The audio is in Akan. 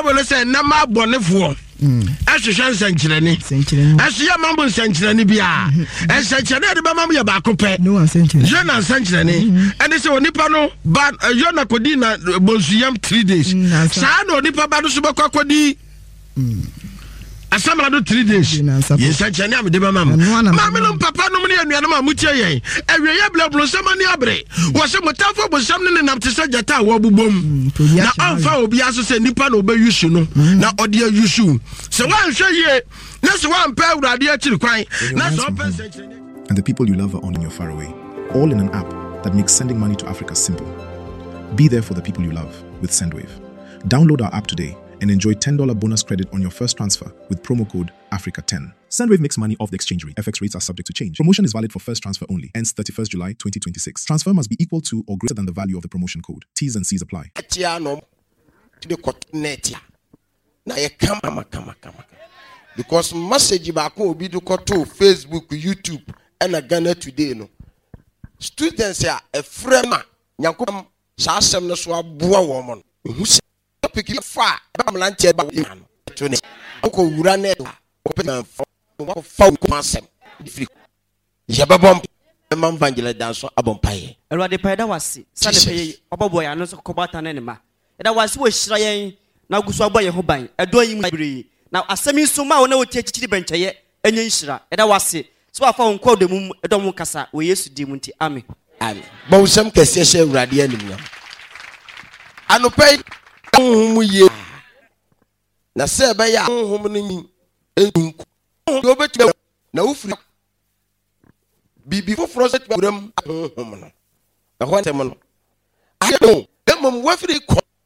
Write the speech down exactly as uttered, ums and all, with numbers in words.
Bible say na ma bonefo ahwehwe nsankyerene ahye mambo nsankyerene bia nsankyerene de ba mam ye ba kopɛ no nsankyerene Jona nsankyerene ene se onipa no ba Jona kodi na bonsuyam three days saa na onipa ba no so bakɔkɔdi asamra do three days nsankyerene am de ba mam mam no papa no ne anuanom a mutie yen awieye blablo sama ne abre wo se motafo bosam ne nam te sa jata wo bubom na amfa obi aso se nipa na obayusu no na ode ayusu se wan hwe ye na se wan pa awurade akiri kwan na so and the people you love are on in your far away, all in an app that makes sending money to Africa simple. Be there for the people you love with Sendwave. Download our app today and enjoy ten dollars bonus credit on your first transfer with promo code Africa ten. Sendwave makes money off the exchange rate. F X rates are subject to change. Promotion is valid for first transfer only. Ends thirty-first July twenty twenty-six. Transfer must be equal to or greater than the value of the promotion code. T's and C's apply. Because message back will be to Facebook, YouTube, and a Ghana today. No students are a friend. Yankum Sasam no so boa woman who pick you far. Bamlanche Bayan. Uncle Urane open found consent. Yababom, a man vangela dance abon pie. And what the peda was, Sunday, Oboboy, and also Cobatan anima. And I was wish Ryan, now Guswaboy Hobine, a doing library. Now, as some suma no take the bench yet, and Yishra, and I was it. So I found quote the moon, a domocasa, we used to demonti army. And Bosam Cassation Radianum. I no pay whom we na say by ya home go bet no free be before frosted them home. I want them. I don't them wafri